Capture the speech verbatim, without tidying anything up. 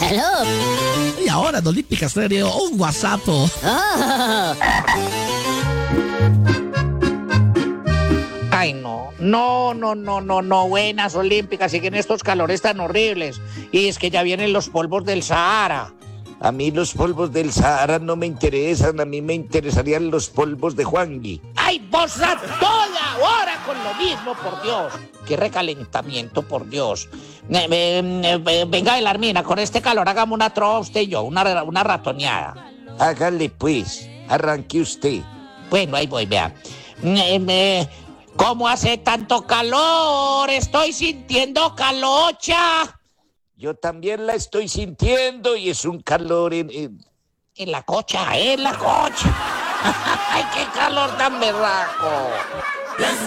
Aló. Y ahora en Olímpica Estéreo, un WhatsApp. Oh. Ay, no, no, no, no, no, no, buenas Olímpicas, siguen estos calores tan horribles. Y es que ya vienen los polvos del Sahara. A mí los polvos del Sahara no me interesan, a mí me interesarían los polvos de Juangui. ¡Ay, vos a toda hora con lo mismo, por Dios! ¡Qué recalentamiento, por Dios! Eh, eh, eh, venga, Elarmina, con este calor hagamos una trova usted y yo, una, una ratoneada. Hágale pues, arranque usted. Bueno, ahí voy, vea. Eh, eh, ¿Cómo hace tanto calor? Estoy sintiendo calocha. Yo también la estoy sintiendo y es un calor en... en... En la cocha, en la cocha. ¡Ay, qué calor tan berraco!